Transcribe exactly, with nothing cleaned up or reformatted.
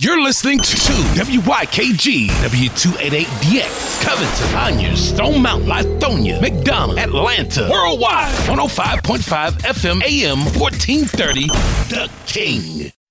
You're listening to W Y K G, W two eighty-eight D X, Covington, Conyers, Stone Mountain, Lithonia, McDonough, Atlanta, worldwide, one oh five point five F M, A M, fourteen thirty, The King.